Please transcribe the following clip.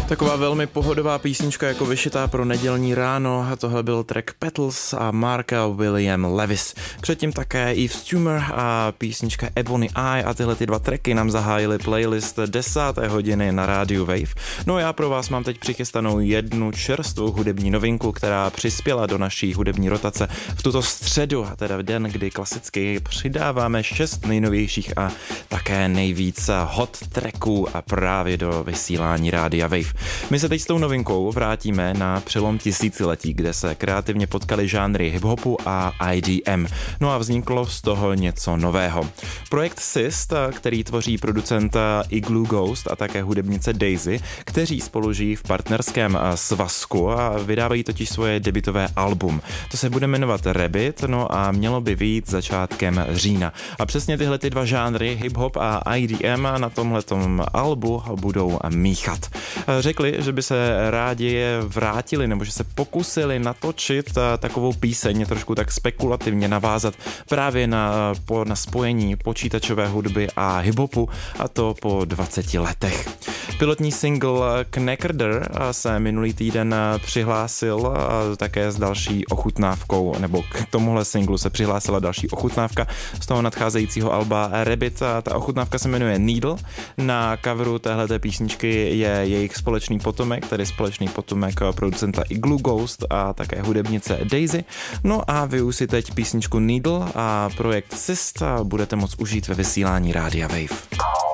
Taková velmi pohodová písnička jako vyšitá pro nedělní ráno a tohle byl track Petals a Marka William Levis. Předtím také Yves Tumor a písnička Ebony Eye a tyhle ty dva tracky nám zahájily playlist 10. hodiny na rádiu Wave. No a já pro vás mám teď přichystanou jednu čerstvou hudební novinku, která přispěla do naší hudební rotace v tuto středu, a teda v den, kdy klasicky přidáváme 6 nejnovějších a také nejvíc hot tracků a právě do vysílání rádia Wave. My se teď s tou novinkou vrátíme na přelom tisíciletí, kde se kreativně potkaly žánry hiphopu a IDM. No a vzniklo z toho něco nového. Projekt Syst, který tvoří producent Igloo Ghost a také hudebnice Daisy, kteří spolu žijí v partnerském svazku a vydávají totiž svoje debutové album. To se bude jmenovat Rabbit, no a mělo by vyjít začátkem října. A přesně tyhle ty dva žánry, hip-hop a IDM, na tomhletom albu budou míchat. Řekli, že by se rádi vrátili nebo že se pokusili natočit takovou píseň, trošku tak spekulativně navázat právě na spojení počítačové hudby a hiphopu, a to po 20 letech. Pilotní single Knackerder se minulý týden přihlásil také s další ochutnávkou, nebo k tomuhle singlu se přihlásila další ochutnávka z toho nadcházejícího alba Rabbit. Ta ochutnávka se jmenuje Needle. Na coveru téhleté písničky je jejich společný potomek, tedy společný potomek producenta Igloo Ghost a také hudebnice Daisy. No a vy už si teď písničku Needle a projekt Syst budete moct užít ve vysílání rádia Wave.